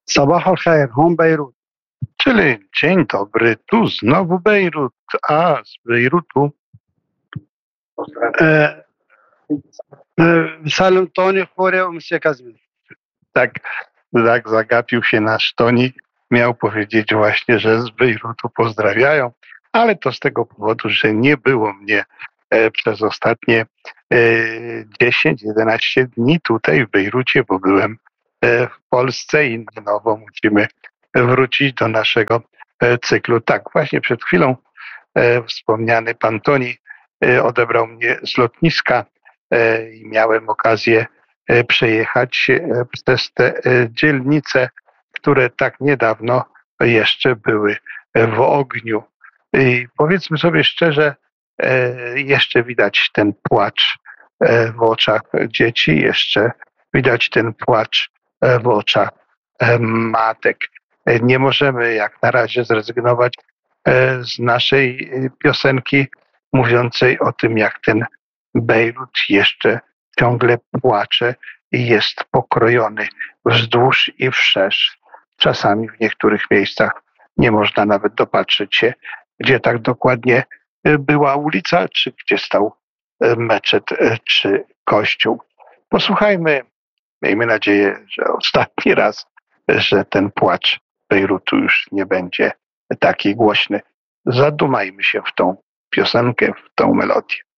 صباح الخير، هون بيروت. Czyli dzień dobry, tu znowu Bejrut, a z Bejrutu آه، بسلم توني خوري ومسيو كازمين. tak, tak zagapił się nasz Toni. Miał powiedzieć właśnie, że z Bejrutu pozdrawiają, ale to z tego powodu, że nie było mnie przez ostatnie 10-11 dni tutaj w Bejrucie, bo byłem w Polsce i na nowo musimy wrócić do naszego cyklu. Tak, właśnie przed chwilą wspomniany pan Toni odebrał mnie z lotniska i miałem okazję przejechać przez te dzielnice, które tak niedawno jeszcze były w ogniu. I powiedzmy sobie szczerze, jeszcze widać ten płacz w oczach dzieci, jeszcze widać ten płacz w oczach matek. Nie możemy jak na razie zrezygnować z naszej piosenki mówiącej o tym, jak ten Bejrut jeszcze ciągle płacze i jest pokrojony wzdłuż i wszerz. Czasami w niektórych miejscach nie można nawet dopatrzeć się, gdzie tak dokładnie była ulica, czy gdzie stał meczet, czy kościół. Posłuchajmy, miejmy nadzieję, że ostatni raz, że ten płacz Bejrutu już nie będzie taki głośny. Zadumajmy się w tą piosenkę, w tą melodię.